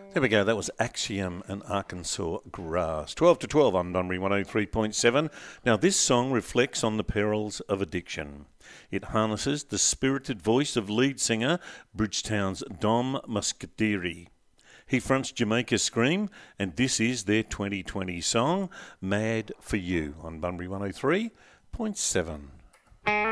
There we go. That was Axiom and Arkansas Grass. 12 to 12 on Bunbury 103.7. Now, this song reflects on the perils of addiction. It harnesses the spirited voice of lead singer Bridgetown's Dom Muscadiri. He fronts Jamaica Scream, and this is their 2020 song, Mad for You, on Bunbury 103.7.